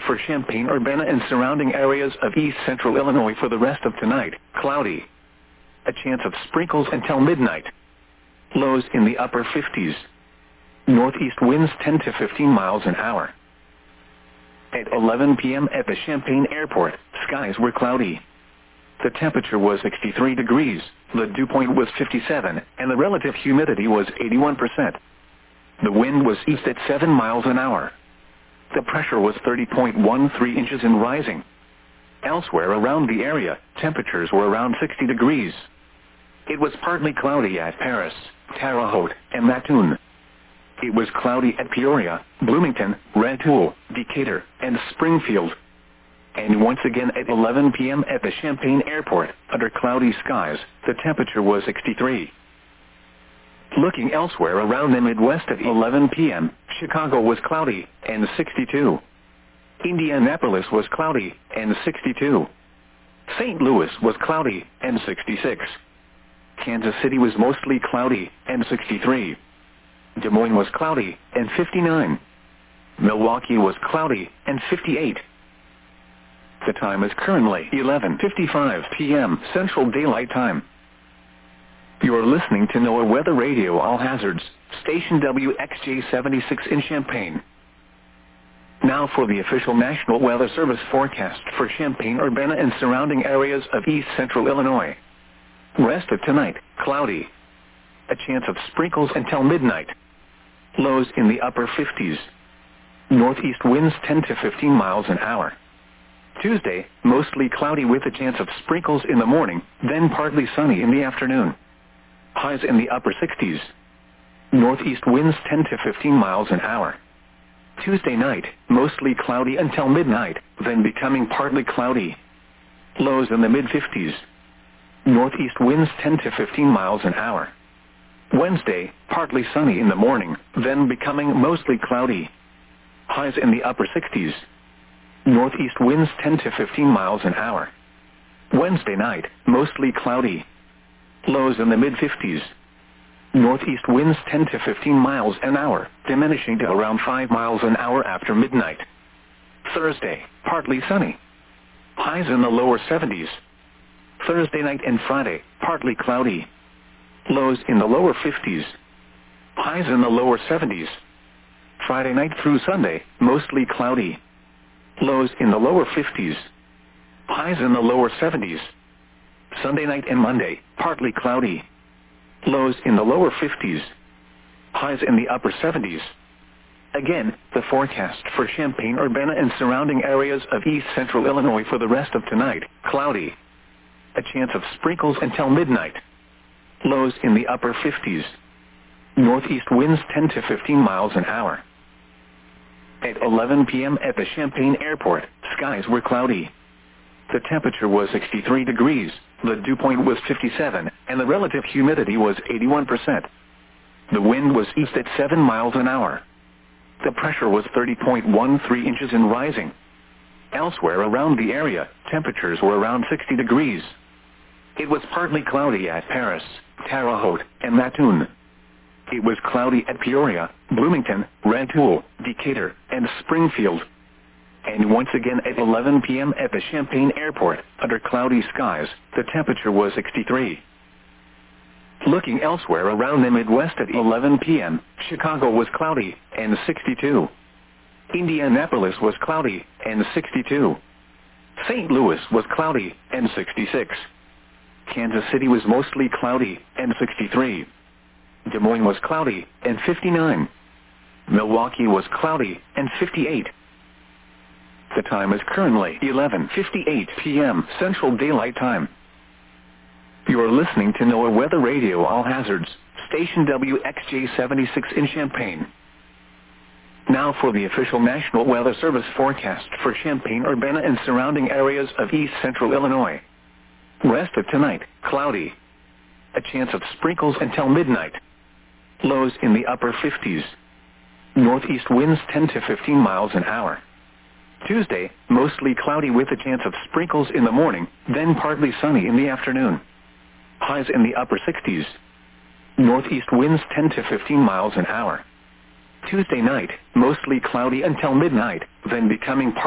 for Champaign-Urbana and surrounding areas of east central Illinois for the rest of tonight. Cloudy. A chance of sprinkles until midnight. Lows in the upper 50s. Northeast winds 10 to 15 miles an hour. At 11 p.m. at the Champaign Airport, skies were cloudy. The temperature was 63 degrees, the dew point was 57, and the relative humidity was 81%. The wind was east at 7 miles an hour. The pressure was 30.13 inches and rising. Elsewhere around the area, temperatures were around 60 degrees. It was partly cloudy at Paris, Terre Haute, and Mattoon. It was cloudy at Peoria, Bloomington, Rantoul, Decatur, and Springfield. And once again at 11 p.m. at the Champaign Airport, under cloudy skies, the temperature was 63. Looking elsewhere around the Midwest at 11 p.m., Chicago was cloudy, and 62. Indianapolis was cloudy, and 62. St. Louis was cloudy, and 66. Kansas City was mostly cloudy, and 63. Des Moines was cloudy, and 59. Milwaukee was cloudy, and 58. The time is currently 11:55 p.m. Central Daylight Time. You are listening to NOAA Weather Radio All Hazards, station WXJ76 in Champaign. Now for the official National Weather Service forecast for Champaign-Urbana and surrounding areas of east central Illinois. Rest of tonight, cloudy. A chance of sprinkles until midnight. Lows in the upper 50s. Northeast winds 10 to 15 miles an hour. Tuesday, mostly cloudy with a chance of sprinkles in the morning, then partly sunny in the afternoon. Highs in the upper 60s. Northeast winds 10 to 15 miles an hour. Tuesday night, mostly cloudy until midnight, then becoming partly cloudy. Lows in the mid-50s. Northeast winds 10 to 15 miles an hour. Wednesday, partly sunny in the morning, then becoming mostly cloudy. Highs in the upper 60s. Northeast winds 10 to 15 miles an hour. Wednesday night, mostly cloudy. Lows in the mid-50s. Northeast winds 10 to 15 miles an hour, diminishing to around 5 miles an hour after midnight. Thursday, partly sunny. Highs in the lower 70s. Thursday night and Friday, partly cloudy. Lows in the lower 50s. Highs in the lower 70s. Friday night through Sunday, mostly cloudy. Lows in the lower 50s. Highs in the lower 70s. Sunday night and Monday, partly cloudy. Lows in the lower 50s. Highs in the upper 70s. Again, the forecast for Champaign-Urbana and surrounding areas of east central Illinois for the rest of tonight, cloudy. A chance of sprinkles until midnight. Lows in the upper 50s. Northeast winds 10 to 15 miles an hour. At 11 p.m. at the Champaign Airport, skies were cloudy. The temperature was 63 degrees, the dew point was 57, and the relative humidity was 81%. The wind was east at 7 miles an hour. The pressure was 30.13 inches and rising. Elsewhere around the area, temperatures were around 60 degrees. It was partly cloudy at Paris, Terre Haute, and Mattoon. It was cloudy at Peoria, Bloomington, Rantoul, Decatur, and Springfield. And once again at 11 p.m. at the Champaign Airport, under cloudy skies, the temperature was 63. Looking elsewhere around the Midwest at 11 p.m., Chicago was cloudy, and 62. Indianapolis was cloudy, and 62. St. Louis was cloudy, and 66. Kansas City was mostly cloudy, and 63. Des Moines was cloudy, and 59. Milwaukee was cloudy, and 58. The time is currently 11:58 p.m. Central Daylight Time. You are listening to NOAA Weather Radio All Hazards, station WXJ76 in Champaign. Now for the official National Weather Service forecast for Champaign-Urbana and surrounding areas of east central Illinois. Rest of tonight, cloudy. A chance of sprinkles until midnight. Lows in the upper 50s. Northeast winds 10 to 15 miles an hour. Tuesday, mostly cloudy with a chance of sprinkles in the morning, then partly sunny in the afternoon. Highs in the upper 60s. Northeast winds 10 to 15 miles an hour. Tuesday night, mostly cloudy until midnight, then becoming